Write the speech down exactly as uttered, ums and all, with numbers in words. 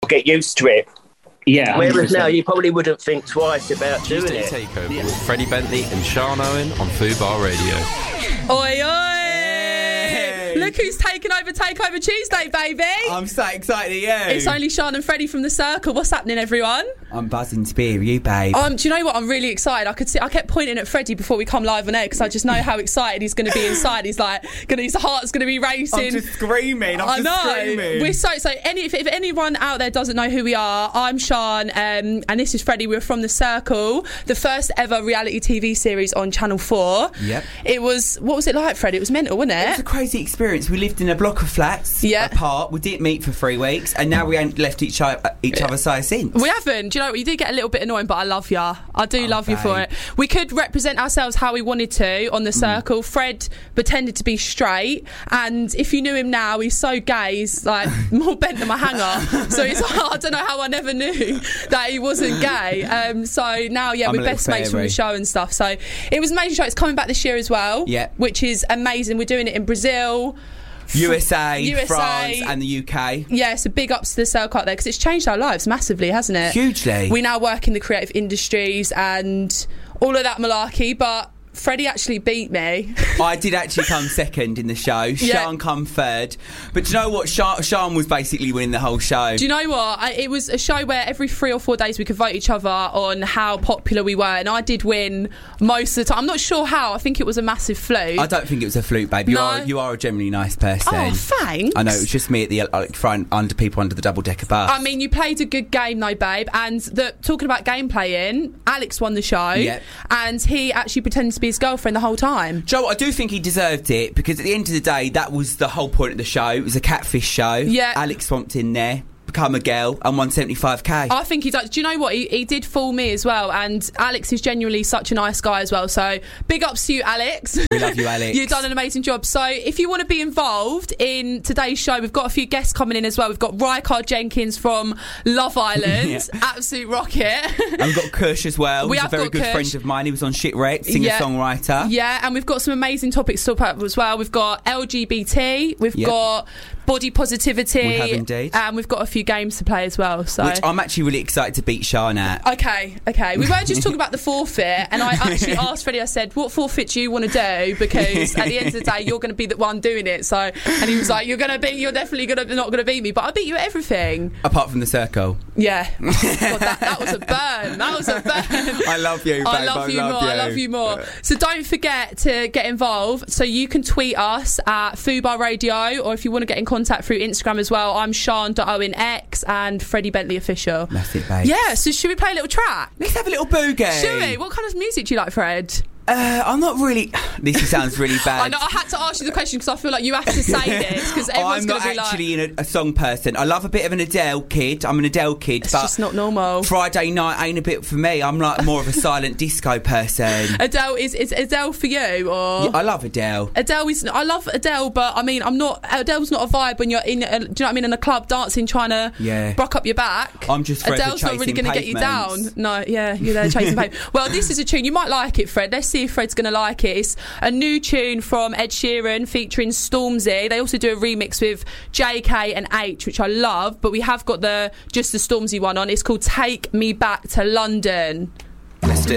get used to it. Yeah. Whereas one hundred percent. now you probably wouldn't think twice about doing Tuesday it. Takeover with Freddie Bentley and Sean Owen on Fubar Radio. Oi, oi! Look who's taking over Takeover Tuesday, baby! I'm so excited, yeah. It's only Sean and Freddie from The Circle. What's happening, everyone? I'm buzzing to be with you, babe. Um, do you know what? I'm really excited. I could see. I kept pointing at Freddie before we come live on air because I just know how excited he's going to be inside. He's like, gonna, his heart's going to be racing. I'm just screaming. I'm I just know. screaming. We're so so. Any if, if anyone out there doesn't know who we are, I'm Sean, um, and this is Freddie. We're from The Circle, the first ever reality T V series on Channel Four. Yep. It was. What was it like, Freddie? It was mental, wasn't it? It was a crazy experience. We lived in a block of flats Yep. apart. We didn't meet for three weeks, and now we ain't left each other each other's side since. We haven't. Do you know what? You do get a little bit annoying, but I love ya. I do Oh, love you for babe. it. We could represent ourselves how we wanted to on The Circle. Fred pretended to be straight, and if you knew him now, he's so gay. He's like more bent than my hanger. So he's like, I don't know how I never knew that he wasn't gay. Um, so now, yeah, I'm a we're little best mates from the fairy. show and stuff. So it was an amazing show. It's coming back this year as well, Yeah. which is amazing. We're doing it in Brazil. U S A, U S A. France, and the U K. Yeah, so big ups to The Circle out there because it's changed our lives massively, hasn't it? Hugely. We now work in the creative industries and all of that malarkey, but Freddie actually beat me. I did actually come second in the show. Yeah. Sean come third. But do you know what? Sean, Sean was basically winning the whole show. Do you know what? I, it was a show where every three or four days we could vote each other on how popular we were, and I did win most of the time. I'm not sure how. I think it was a massive fluke. I don't think it was a fluke, babe. You No. are you are a generally nice person. Oh, thanks. I know, it was just me at the uh, front, under people under the double-decker bus. I mean, you played a good game though, babe. And the, talking about game playing, Alex won the show, Yeah. and he actually pretended to be his girlfriend the whole time. Joe, I do think he deserved it because at the end of the day, that was the whole point of the show. It was a catfish show. Yeah. Alex swamped in there, become a girl, and won seventy-five k. I think he does. Do you know what? He, he did fool me as well. And Alex is genuinely such a nice guy as well. So big ups to you, Alex. We love you, Alex. You've done an amazing job. So if you want to be involved in today's show, we've got a few guests coming in as well. We've got Rykard Jenkins from Love Island. Yeah. Absolute rocket. And we've got Kush as well. We He's have a very got good Kush. friend of mine. He was on Shipwreck, singer-songwriter. Yeah, and we've got some amazing topics to talk about as well. We've got L G B T. We've Yep. got body positivity. We have indeed. And we've got a few games to play as well. So. Which I'm actually really excited to beat Sean at. Okay, okay. We were just talking about the forfeit, and I actually asked Freddie, I said, what forfeit do you want to do? Because at the end of the day, you're going to be the one doing it. So, and he was like, you're going to beat, you're definitely gonna, not going to beat me, but I beat you at everything. Apart from the circle. Yeah. God, that, that was a burn. That was a burn. I love you, babe. I love you love more. you. I love you more. So don't forget to get involved. So you can tweet us at Fubar Radio, or if you want to get in contact through Instagram as well, I'm Sean dot Owen X and Freddie Bentley Official. That's it, babe. Yeah, so should we play a little track? Let's have a little boogie. Should we? What kind of music do you like, Fred? Uh, I'm not really... This sounds really bad. I know, I had to ask you the question because I feel like you have to say this because everyone's I'm going not to be like... actually in a, a song person. I love a bit of an Adele kid. I'm an Adele kid, It's but just not normal. Friday night ain't a bit for me. I'm like more of a silent disco person. Adele, is, is Adele for you? Or Yeah, I love Adele. Adele is... I love Adele, but I mean, I'm not... Adele's not a vibe when you're in... A, do you know what I mean? In a club dancing, trying to Yeah. rock up your back. I'm just forever Adele's not really chasing going to get you down. pavements. No, yeah, you're there chasing paper. Well, this is a tune. You might like it, Fred. Let's see if Fred's going to like it. It's a new tune from Ed Sheeran featuring Stormzy. They also do a remix with J K and H, which I love, but we have got the just the Stormzy one on. It's called Take Me Back to London. Let's do